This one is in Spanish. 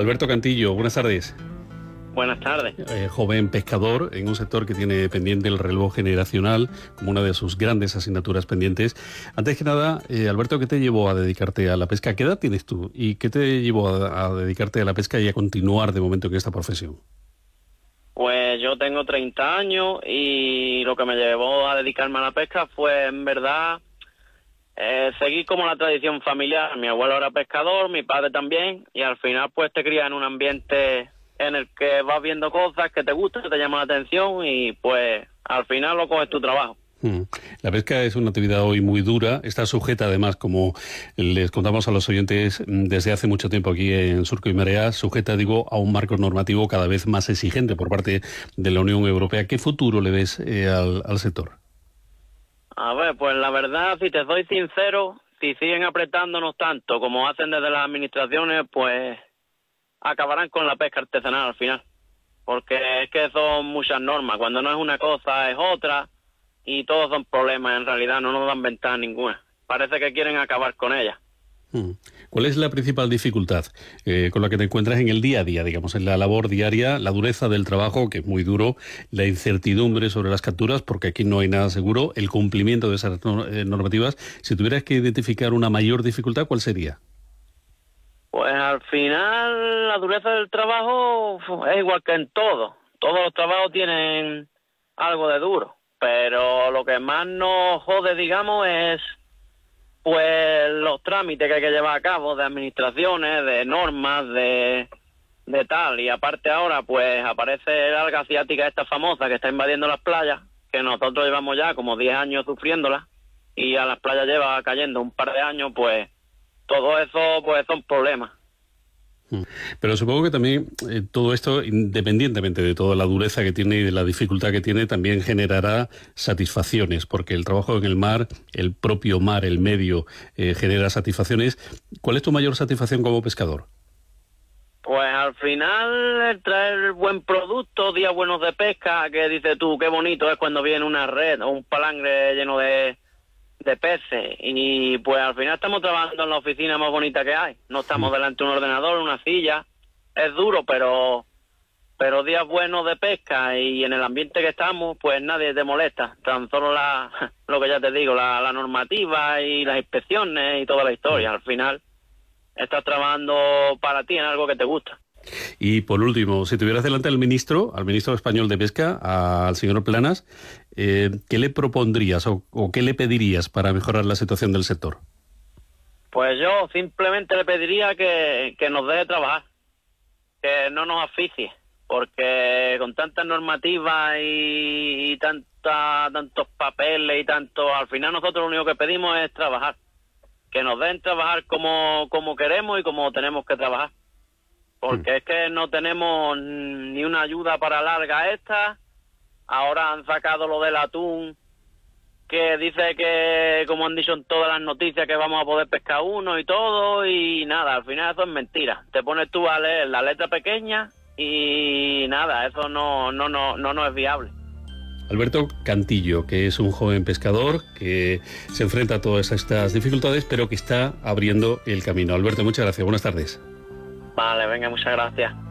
Alberto Cantillo, buenas tardes. Buenas tardes. Joven pescador en un sector que tiene pendiente el relevo generacional como una de sus grandes asignaturas pendientes. Antes que nada, Alberto, ¿qué te llevó a dedicarte a la pesca? ¿Qué edad tienes tú? ¿Y qué te llevó a dedicarte a la pesca y a continuar de momento en esta profesión? Pues yo tengo 30 años y lo que me llevó a dedicarme a la pesca fue, en verdad, seguir como la tradición familiar. Mi abuelo era pescador, mi padre también, y al final pues te crías en un ambiente en el que vas viendo cosas que te gustan, que te llaman la atención y pues al final lo coges tu trabajo. La pesca es una actividad hoy muy dura, está sujeta además, como les contamos a los oyentes desde hace mucho tiempo aquí en Surco y Marea, sujeta, digo, a un marco normativo cada vez más exigente por parte de la Unión Europea. ¿Qué futuro le ves al sector? A ver, pues la verdad, si te soy sincero, si siguen apretándonos tanto como hacen desde las administraciones, pues acabarán con la pesca artesanal al final. Porque es que son muchas normas, cuando no es una cosa es otra, y todos son problemas, en realidad no nos dan ventaja ninguna. Parece que quieren acabar con ella. ¿Cuál es la principal dificultad con la que te encuentras en el día a día, digamos, en la labor diaria, la dureza del trabajo, que es muy duro, la incertidumbre sobre las capturas, porque aquí no hay nada seguro, el cumplimiento de esas normativas? Si tuvieras que identificar una mayor dificultad, ¿cuál sería? Pues al final la dureza del trabajo es igual que en todo. Todos los trabajos tienen algo de duro, pero lo que más nos jode, digamos, es pues los trámites que hay que llevar a cabo de administraciones, de normas, de tal. Y aparte ahora pues aparece el alga asiática esta famosa que está invadiendo las playas, que nosotros llevamos ya como 10 años sufriéndola, y a las playas lleva cayendo un par de años, pues todo eso pues son problemas. Pero supongo que también todo esto, independientemente de toda la dureza que tiene y de la dificultad que tiene, también generará satisfacciones, porque el trabajo en el mar, el propio mar, el medio, genera satisfacciones. ¿Cuál es tu mayor satisfacción como pescador? Pues al final el traer buen producto, días buenos de pesca, que dices tú, qué bonito es cuando viene una red o un palangre lleno de peces, y pues al final estamos trabajando en la oficina más bonita que hay, no estamos delante de un ordenador, una silla, es duro, pero días buenos de pesca y en el ambiente que estamos, pues nadie te molesta, tan solo lo que ya te digo, la normativa y las inspecciones y toda la historia. Al final estás trabajando para ti en algo que te gusta. Y por último, si tuvieras delante al ministro español de Pesca, al señor Planas, ¿qué le propondrías o qué le pedirías para mejorar la situación del sector? Pues yo simplemente le pediría que nos deje trabajar, que no nos asfixie, porque con tantas normativas y tantos papeles y tanto, al final nosotros lo único que pedimos es trabajar, que nos den trabajar como queremos y como tenemos que trabajar. Porque es que no tenemos ni una ayuda para larga esta. Ahora han sacado lo del atún, que dice que, como han dicho en todas las noticias, que vamos a poder pescar uno y todo, y nada, al final eso es mentira. Te pones tú a leer la letra pequeña y nada, eso no es viable. Alberto Cantillo, que es un joven pescador que se enfrenta a todas estas dificultades, pero que está abriendo el camino. Alberto, muchas gracias. Buenas tardes. Vale, venga, muchas gracias.